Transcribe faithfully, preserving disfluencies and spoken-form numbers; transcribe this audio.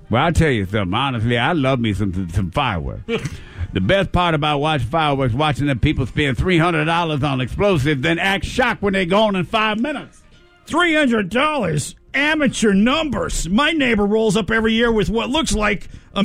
Well, I'll tell you something. Honestly, I love me some some fireworks. The best part about watching fireworks, watching the people spend three hundred dollars on explosives, then act shocked when they're gone in five minutes. three hundred dollars? Amateur numbers. My neighbor rolls up every year with what looks like a